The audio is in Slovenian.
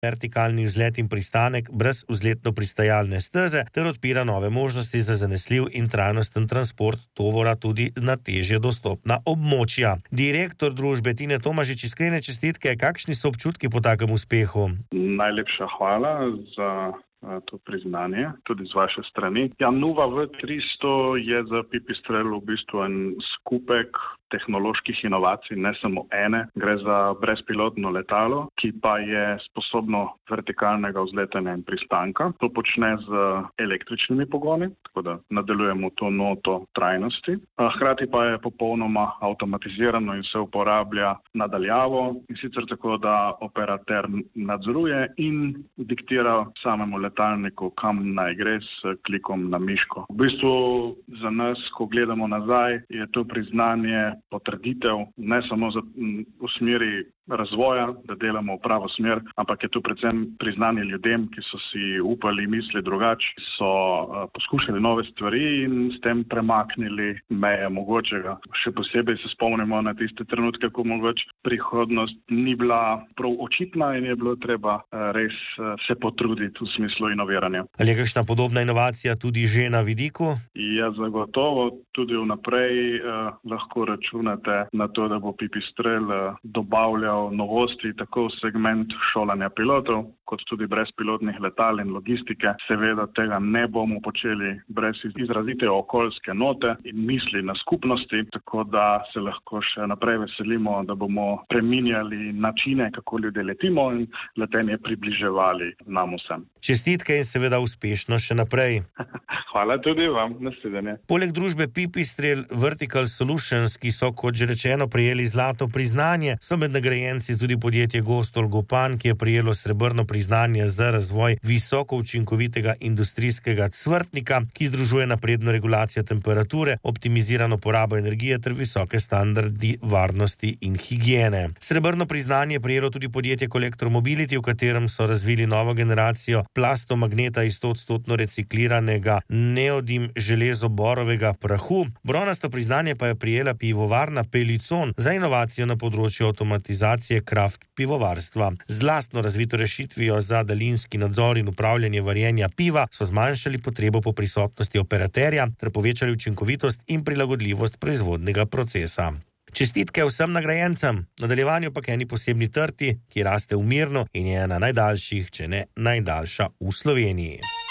vertikalni vzlet in pristanek brez vzletno-pristajalne steze ter odpira nove možnosti za zanesljiv in trajnosten transport tovora tudi na težje dostopna območja. Direktor družbe Tine Tomažič, iskrene čestitke, kakšni so občutki po takem uspehu? Najlepša hvala za to priznanje, tudi z vaše strani. Nuva V300 je za Pipistrel v bistvu en skupek tehnoloških inovacij, ne samo ene. Gre za brezpilotno letalo, ki pa je sposobno vertikalnega vzletanja in pristanka. To počne z električnimi pogoni, tako da nadaljujemo to noto trajnosti. Hkrati pa je popolnoma avtomatizirano in se uporablja nadaljavo, in sicer tako, da operater nadzoruje in diktira samemu letalniku, kam naj gre s klikom na miško. V bistvu za nas, ko gledamo nazaj, je to priznanje potrditev ne samo v smeri razvoja, da delamo v pravo smer, ampak je to predvsem priznanje ljudem, ki so si upali misli drugače, so poskušali nove stvari in s tem premaknili meje mogočega. Še posebej se spomnimo na tiste trenutke, ko mogoče prihodnost ni bila prav očitna in je bilo treba res se potruditi v smislu inoviranja. Ali je kakšna podobna inovacija tudi že na vidiku? Ja, zagotovo. Tudi vnaprej lahko računate na to, da bo Pipistrel dobavljal novosti tako v segment šolanja pilotov, kot tudi brezpilotnih letal in logistike. Seveda tega ne bomo počeli brez izrazite okoljske note in misli na skupnosti, tako da se lahko še naprej veselimo, da bomo preminjali načine, kako ljudje letimo in letenje približevali nam vsem. Čestitke in seveda uspešno še naprej. Hvala tudi vam, nasvidenje. Poleg družbe Pipistrel Vertical Solutions, ki so, kot že rečeno, prejeli zlato priznanje, so med nagrajenci tudi podjetje Gostol Gopan, ki je prejelo srebrno priznanje za razvoj visoko učinkovitega industrijskega cvrtnika, ki združuje napredno regulacijo temperature, optimizirano porabo energije ter visoke standardi varnosti in higiene. Srebrno priznanje je prejelo tudi podjetje Collector Mobility, v katerem so razvili novo generacijo plastomagneta iz 100% recikliranega neodim železoborovega prahu. Bronasto priznanje pa je prejela pivovarna Pelicon za inovacijo na področju avtomatizacije kraft pivovarstva. Z lastno razvito rešitvijo za daljinski nadzor in upravljanje varjenja piva so zmanjšali potrebo po prisotnosti operaterja ter povečali učinkovitost in prilagodljivost proizvodnega procesa. Čestitke vsem nagrajencem, v nadaljevanju pa k eni posebni trti, ki raste v Mirnu in je ena najdaljših, če ne najdaljša v Sloveniji.